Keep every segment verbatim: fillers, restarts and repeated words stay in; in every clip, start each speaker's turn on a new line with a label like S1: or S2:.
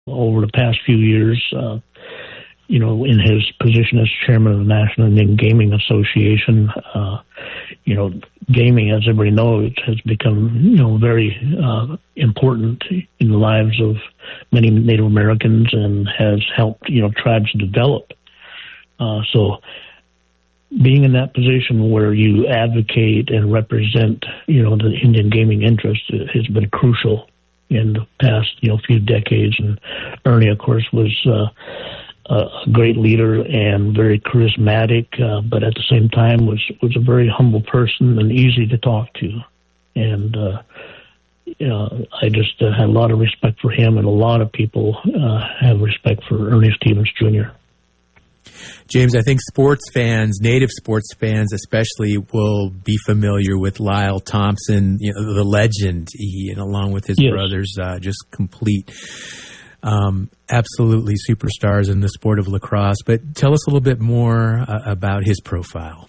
S1: over the past few years, uh, you know, in his position as chairman of the National Indian Gaming Association, uh, you know, gaming, as everybody knows, has become, you know, very uh, important in the lives of many Native Americans and has helped, you know, tribes develop. Uh, so being in that position where you advocate and represent, you know, the Indian gaming interest has been crucial in the past, you know, few decades. And Ernie, of course, was uh, a great leader and very charismatic, uh, but at the same time was, was a very humble person and easy to talk to. And, uh, you know, I just uh, had a lot of respect for him, and a lot of people uh, have respect for Ernie Stevens Junior
S2: James, I think sports fans, native sports fans especially, will be familiar with Lyle Thompson, you know, the legend, he, and along with his yes. brothers, uh, just complete, um, absolutely superstars in the sport of lacrosse. But tell us a little bit more uh, about his profile.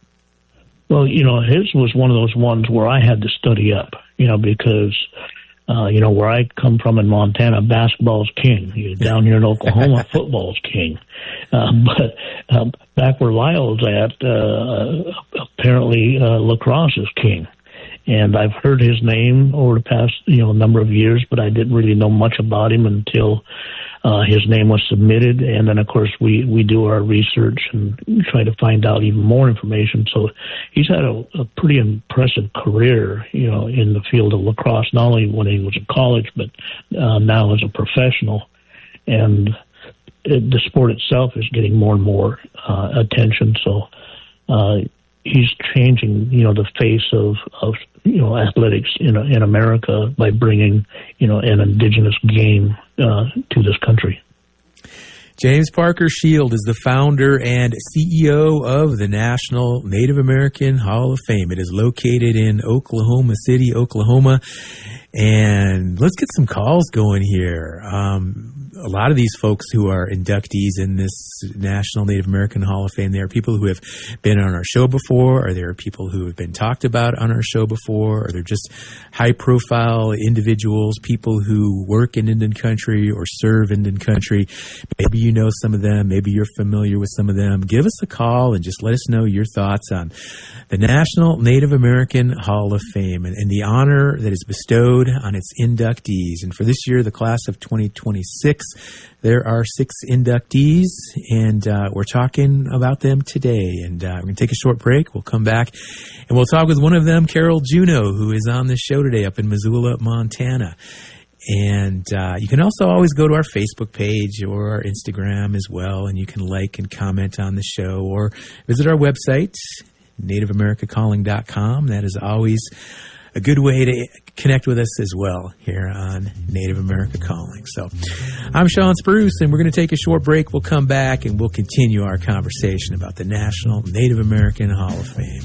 S1: Well, you know, his was one of those ones where I had to study up, you know, because Uh, you know, where I come from in Montana, basketball's king. Down here in Oklahoma, football's king. Uh, but um, back where Lyle's at, uh, apparently uh, lacrosse is king. And I've heard his name over the past, you know, number of years, but I didn't really know much about him until uh, his name was submitted. And then, of course, we, we do our research and try to find out even more information. So he's had a, a pretty impressive career, you know, in the field of lacrosse, not only when he was in college, but uh, now as a professional. And it, the sport itself is getting more and more uh, attention. So uh, he's changing, you know, the face of, of you know, athletics in in America by bringing, you know, an indigenous game uh, to this country.
S2: James Parker Shield is the founder and C E O of the National Native American Hall of Fame. It is located in Oklahoma City, Oklahoma. And let's get some calls going here. Um, a lot of these folks who are inductees in this National Native American Hall of Fame, they are people who have been on our show before, or there are people who have been talked about on our show before, or they're just high-profile individuals, people who work in Indian country or serve Indian country. Maybe you know some of them. Maybe you're familiar with some of them. Give us a call and just let us know your thoughts on the National Native American Hall of Fame and, and the honor that is bestowed on its inductees. And for this year, the class of twenty twenty-six, there are six inductees, and uh, we're talking about them today. And uh, we're going to take a short break. We'll come back, and we'll talk with one of them, Carol Juneau, who is on the show today up in Missoula, Montana. And uh, you can also always go to our Facebook page or our Instagram as well, and you can like and comment on the show, or visit our website, native america calling dot com. That is always a good way to connect with us as well here on Native America Calling. So I'm Sean Spruce, and we're going to take a short break. We'll come back, and we'll continue our conversation about the National Native American Hall of Fame.